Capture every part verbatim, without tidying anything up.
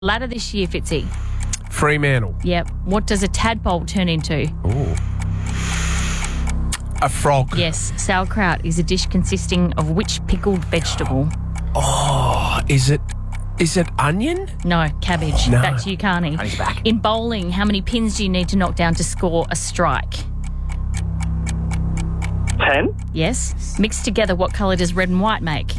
ladder this year, Fitzy? Fremantle. Yep. What does a tadpole turn into? Ooh. A frog. Yes. Sauerkraut is a dish consisting of which pickled vegetable? Oh, is it is it onion? No, cabbage. No. Back to you, Carney. Carney's back. In bowling, how many pins do you need to knock down to score a strike? Ten? Yes. Mixed together, what colour does red and white make?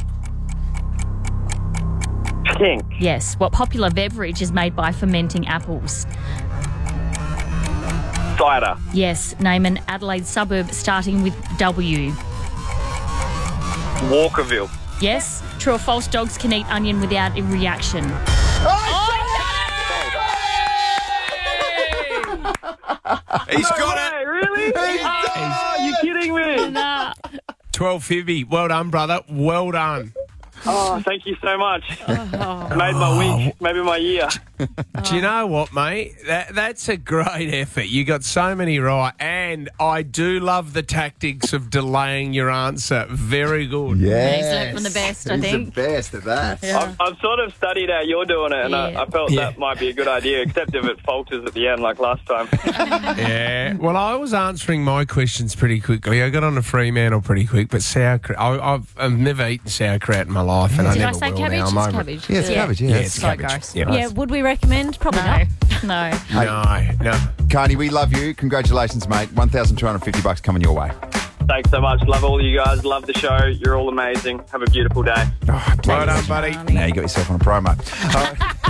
Pink. Yes. What popular beverage is made by fermenting apples? Cider. Yes. Name an Adelaide suburb starting with W. Walkerville. Yes. True or false, dogs can eat onion without a reaction? He's got Hey, it. really? Oh, you're kidding me. Nah. twelve fifty. Well done, brother. Well done. Oh, thank you so much. Made my week, maybe my year. Do you know what, mate? That that's a great effort. You got so many right, and I do love the tactics of delaying your answer. Very good. Yeah. He's learnt from the best, I He's think. the best at that. I've, I've sort of studied how you're doing it, and Yeah. I, I felt Yeah. that might be a good idea, except if it falters at the end like last time. Yeah. Well, I was answering my questions pretty quickly. I got on a Fremantle pretty quick, but sauerkraut. I, I've I've never eaten sauerkraut in my life, and I Did never I say will cabbage? now. It's I'm over it. cabbage. Yeah, it's cabbage, yeah. Yeah, It's it's so cabbage. gross. Yeah. Yeah, would we recommend? Probably No. not. No. No, no. Carney, we love you. Congratulations, mate. one thousand two hundred fifty bucks coming your way. Thanks so much. Love all you guys. Love the show. You're all amazing. Have a beautiful day. Well done, buddy. Now you got yourself on a promo. Uh,